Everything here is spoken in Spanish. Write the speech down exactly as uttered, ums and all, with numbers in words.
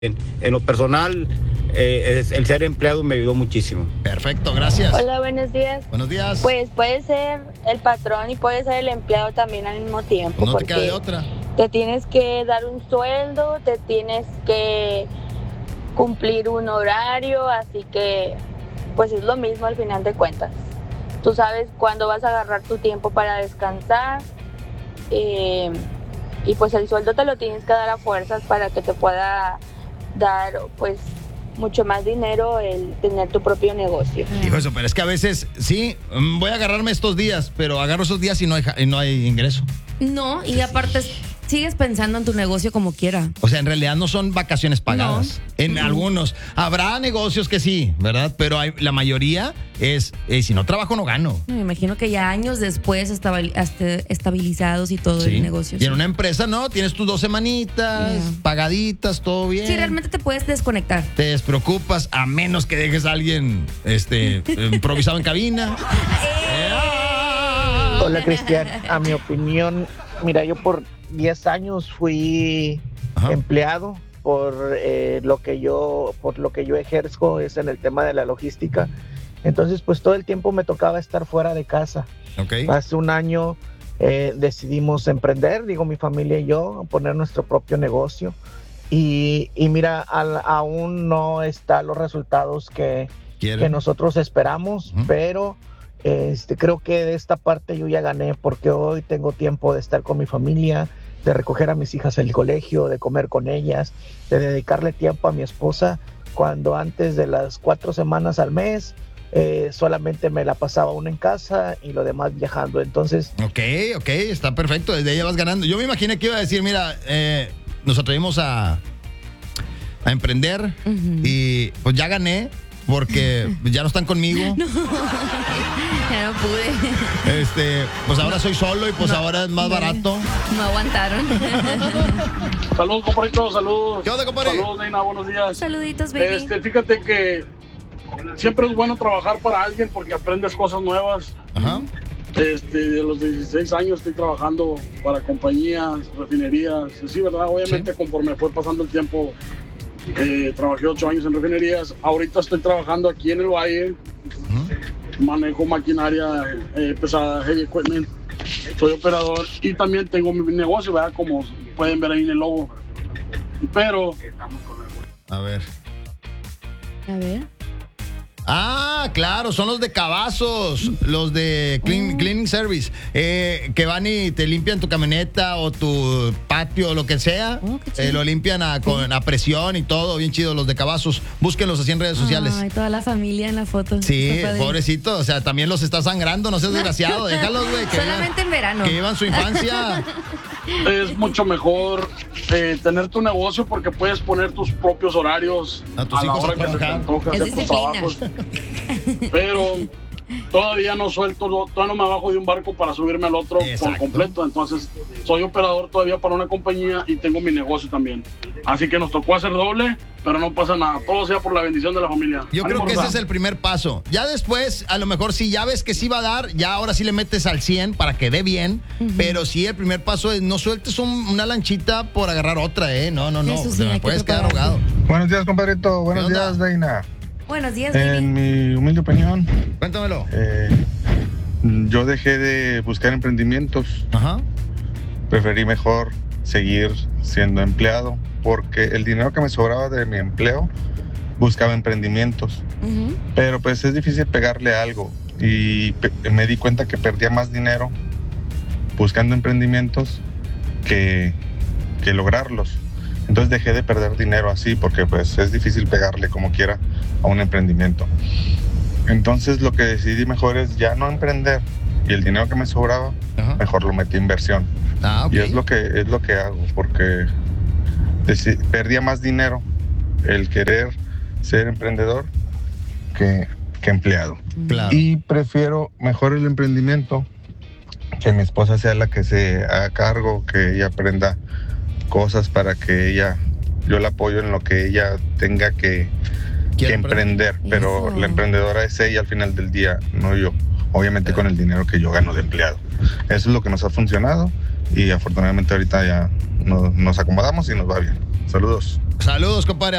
En, en lo personal, eh, es- el ser empleado me ayudó muchísimo. Perfecto, gracias. Hola, buenos días. Buenos días. Pues puede ser el patrón y puede ser el empleado también al mismo tiempo. Pues no te porque queda de otra. te tienes que dar un sueldo, te tienes que cumplir un horario, así que pues es lo mismo al final de cuentas. Tú sabes cuándo vas a agarrar tu tiempo para descansar eh, y pues el sueldo te lo tienes que dar a fuerzas para que te pueda dar pues mucho más dinero el tener tu propio negocio. Hijo eso, pero es que a veces, sí, mm, voy a agarrarme estos días, pero agarro esos días y no hay, ja- y no hay ingreso. No, y aparte sigues pensando en tu negocio como quiera. O sea, en realidad no son vacaciones pagadas. No. En algunos. Habrá negocios que sí, ¿verdad? Pero hay, la mayoría es, eh, si no trabajo no gano. Me imagino que ya años después estabil- hasta estabilizados y todo Sí. el negocio. Y en sí. una empresa, ¿no? Tienes tus dos semanitas, Yeah. pagaditas, todo bien. Sí, realmente te puedes desconectar. Te despreocupas a menos que dejes a alguien este, improvisado en cabina. Hola Cristian, a mi opinión, mira, yo por diez años fui Ajá. empleado por eh, lo que yo por lo que yo ejerzo es en el tema de la logística. Entonces, pues todo el tiempo me tocaba estar fuera de casa. Ok. Hace un año eh, decidimos emprender, digo mi familia y yo, poner nuestro propio negocio. Y, y mira, al- aún no están los resultados que, que ¿Quieren? nosotros esperamos, Ujú. pero este, creo que de esta parte yo ya gané porque hoy tengo tiempo de estar con mi familia, de recoger a mis hijas al colegio, de comer con ellas, de dedicarle tiempo a mi esposa, cuando antes de las cuatro semanas al mes eh, solamente me la pasaba una en casa y lo demás viajando. Entonces, Ok, ok, está perfecto. Desde ahí ya vas ganando. Yo me imaginé que iba a decir, mira, eh, nos atrevimos a, a emprender Ujú. y pues ya gané porque ya no están conmigo. Ya no pude. Este, pues ahora soy solo y pues ahora es más barato. No aguantaron. Saludos, compadrito, saludos. ¿Qué onda, compadre? Saludos, Neina, buenos días. Saluditos, baby. Este, fíjate que siempre es bueno trabajar para alguien porque aprendes cosas nuevas. Ajá. Este, de los dieciséis años estoy trabajando para compañías, refinerías. Sí, ¿verdad? Obviamente, Sí. conforme fue pasando el tiempo, eh, trabajé ocho años en refinerías. Ahorita estoy trabajando aquí en el Valle. Manejo maquinaria eh, pesada, heavy equipment. Soy operador y también tengo mi negocio, ¿verdad? Como pueden ver ahí en el logo. Pero A ver. A ver. Ah, claro, son los de Cavazos, los de clean- Cleaning Service, eh, que van y te limpian tu camioneta o tu patio o lo que sea. Oh, qué chido. Eh, lo limpian a, con, a presión y todo, bien chido, los de Cavazos. Búsquenlos así en redes sociales. Ay, toda la familia en la foto. Sí, Está padre. pobrecito, o sea, también los está sangrando, no seas desgraciado, déjalos, güey. que Solamente vivan- en verano. Que vivan su infancia. es mucho mejor eh, tener tu negocio porque puedes poner tus propios horarios A tus la hijos a hora que se te trabajar. antoje Es hacer tus disciplina. trabajos. Pero todavía no suelto, no- todavía no me bajo de un barco para subirme al otro Exacto. por completo. Entonces, soy operador todavía para una compañía y tengo mi negocio también. Así que nos tocó hacer doble, pero no pasa nada. Todo sea por la bendición de la familia. Yo creo Ánimo, que ese Rosa. es el primer paso. Ya después, a lo mejor si ya ves que sí va a dar, ya ahora sí le metes al cien para que dé bien. Pero sí, el primer paso es no sueltes un- una lanchita por agarrar otra, ¿eh? No, no, no. Eso sí, Te hay me que puedes quedar prepararte. ahogado. Buenos días, compadrito. Buenos ¿Qué onda? días, Deina. Buenos días, baby. En mi humilde opinión, Cuéntamelo. eh, yo dejé de buscar emprendimientos. Ajá. Preferí mejor seguir siendo empleado porque el dinero que me sobraba de mi empleo buscaba emprendimientos. Ujú. Pero pues es difícil pegarle a algo y pe- me di cuenta que perdía más dinero buscando emprendimientos que, que lograrlos. Entonces dejé de perder dinero así porque pues es difícil pegarle como quiera a un emprendimiento. Entonces lo que decidí mejor es ya no emprender y el dinero que me sobraba Ajá. mejor lo metí en inversión. Ah, ok. Y es lo que es lo que hago porque deci- perdía más dinero el querer ser emprendedor que, que empleado. Claro. Y prefiero mejor el emprendimiento, que mi esposa sea la que se haga cargo, que ella aprenda cosas para que ella, yo la apoyo en lo que ella tenga que, que Quiero emprender, pero Eso. la emprendedora es ella al final del día, no yo, obviamente con el dinero que yo gano de empleado. Eso es lo que nos ha funcionado y afortunadamente ahorita ya no- nos acomodamos y nos va bien. Saludos. Saludos, compadre.